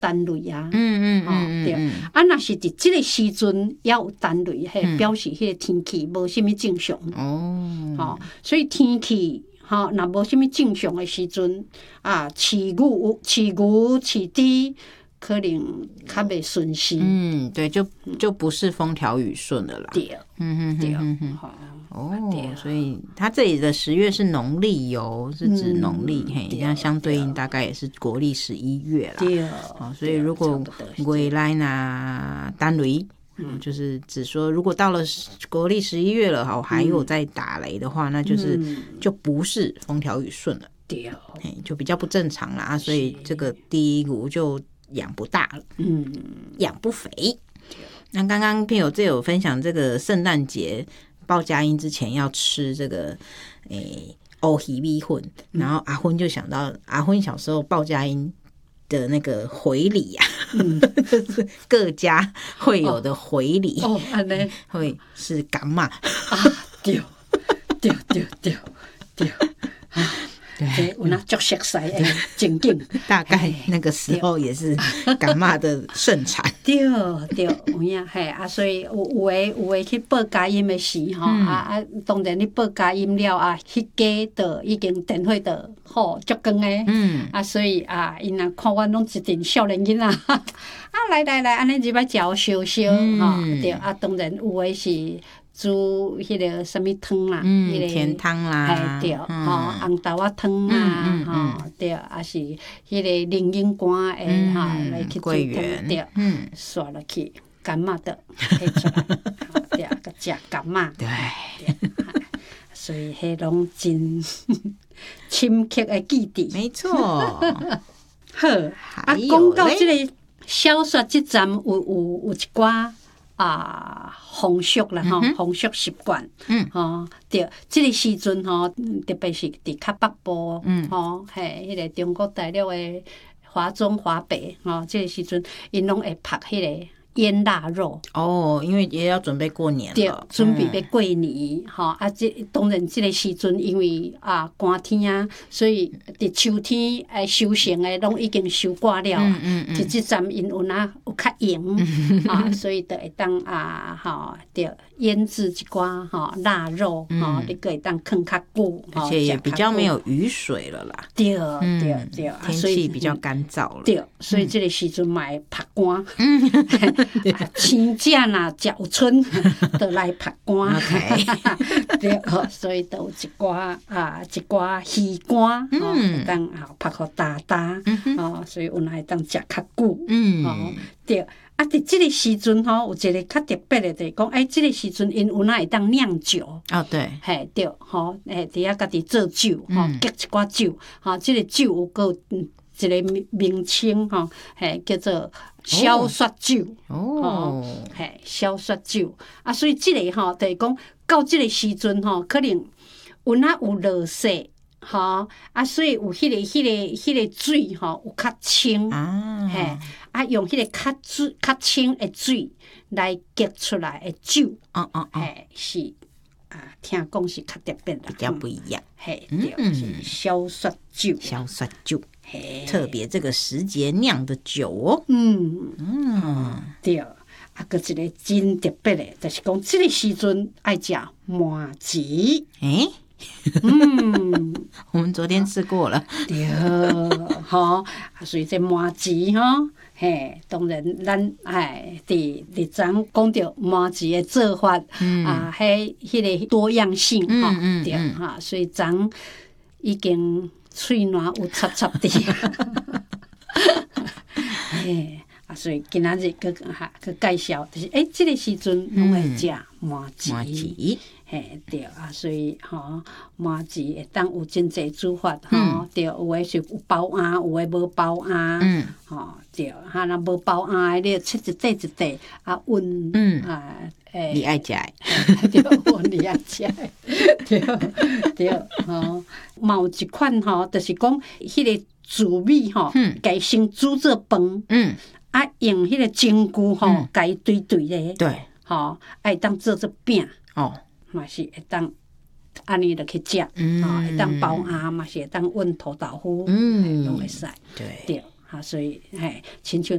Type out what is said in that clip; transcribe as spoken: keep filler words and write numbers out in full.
单位啊， 嗯嗯嗯对， 嗯啊，若是伫即个时阵也有单位，嘿、嗯，表示迄个天气无啥物正常。 哦， 吼、所以天气吼，若无啥物正常的时阵啊，饲牛、饲牛、饲猪可能较袂顺心。 嗯，对，就就不是风调雨顺的啦。 对， 嗯哼对， 哼哼吼。 哦，所以它这里的十月是农历哟，是指农历，嘿，那相对应大概也是国历十一月啦。 对， 哦，所以如果未来那单雷，嗯，就是指说，如果到了国历十一月了，哈，还有在打雷的话，那就是就不是风调雨顺了， 对， 就比较不正常啦。所以这个第一股就养不大了，嗯，养不肥。那刚刚朋友这有分享这个圣诞节。报佳音之前要吃这个诶欧鱼米粉，然后阿昏就想到阿昏小时候报佳音的那个回礼啊，嗯、各家会有的回礼哦，安尼会是干嘛啊？ 对对对对对。对，有那足熟悉的情景， 大概那个时候也是感冒的盛产。 对对，有影嘿啊，所以有有诶有诶去报佳音的时吼、嗯、啊啊，当然你报佳音了啊，迄家就已经电话就好足光诶，嗯啊，所以啊，因若看阮拢一阵少年囡仔，啊来来来，安尼入来食烧烧吼，对啊，当然有诶是。煮迄个什么汤啦， 嗯， 迄、那个甜汤啦， 哎对，吼、嗯，红豆仔汤啊，吼、嗯嗯嗯，对，啊是迄个零饮罐诶，哈、嗯，来去煮汤，对，嗯，刷落去干嘛的，摕出来，对，个食干嘛， 对， 所以迄拢真深刻诶记忆， 没错。 好，啊，讲到即个小雪即站有有有一寡。啊，风俗啦吼，风俗习惯，嗯，吼，对，即个时阵吼，特别是伫较北部，嗯，吼，嘿，迄个中国大陆诶华中、华北，吼，即个时阵，因拢会拍迄个腌腊肉。 哦，因为也要准备过年了， 对，准备要过年，吼、嗯，啊，即当然即个时阵，因为啊寒天啊，所以伫秋天诶收成诶，拢已经收挂了啊。嗯嗯。即即站因有哪有较赢啊，所以就会当啊，吼，对，腌制一寡吼腊肉，吼，你个会当放较久， 而且也比较没有雨水了啦。 对对对， 天气比较干燥了。 对，所以即个时阵嘛会拍干。嗯。青椒呐，食有春，就来拍干。对，所以都有一寡啊，一寡鱼干，哦，当好拍互大大，哦，所以有哪会当食较久。嗯，哦，对。啊，伫即个时阵吼，有一个较特别的，就是讲，哎，即个时阵因有哪会当酿酒？ 哦，对， 嘿，对，吼，诶，伫遐家己做酒，吼，结一寡酒，吼，即个酒有个一个名称，吼，嘿，叫做小雪酒。哦，嘿，小雪酒。啊，所以即个吼，就是讲到即个时阵吼，可能有哪有落雪。吼，啊，所以有迄、那个、迄、那个、迄、那个水吼，有较清，啊，嘿，啊，用迄个较水、较清的水来结出来的酒，哦哦哦，嘿，是啊，听讲是较特别啦， 比较不一样， 嘿，对，嗯、是小雪酒， 小雪酒，嘿，特别这个时节酿的酒哦， 嗯嗯，对，啊，搁一个真特别的，就是讲这个时阵爱食麻糍，诶。 嗯，我们昨天吃过了。 对，吼，所以这麻糍吼，嘿，当然咱哎，伫伫咱讲到麻糍的做法，嗯、啊，迄迄个多样性吼，嗯嗯嗯对哈，所以咱已经喙暖有插插的，嘿。所以今仔日去哈去介绍，就是诶，即、这个时阵拢会食麻糍，麻糍，嘿对啊，所以吼麻糍会当有真济煮法吼、嗯，对，有诶是有包瓚，有诶无包瓚，嗯，吼对，哈若无包瓚诶，你切一块一块啊温，嗯啊， 诶，你爱食诶， 对，我你爱食诶，对对，吼，嘛有一款吼，就是讲迄个糯米吼，家先煮做饭，嗯。啊，用迄个蒸具吼，甲伊堆堆咧， 对， 吼，爱当做做饼，哦，嘛是会当安尼落去食，嗯，吼，会当包瓚嘛是会当温土豆腐，嗯，拢会使，对，对，哈，所以嘿，亲像